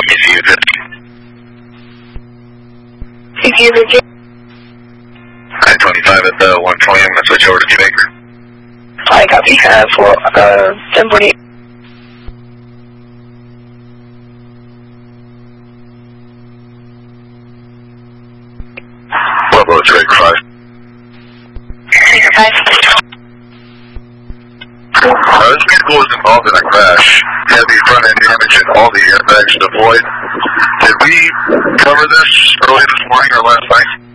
ECU 50. ECU 50. 925 at the 120, I'm going to switch over to 2 acre. I copy. 1048. Bravo, 2 acre 5. Acre 5. This vehicle was involved in a crash. Heavy front end damage and all the airbags deployed. Did we cover this early this morning or last night?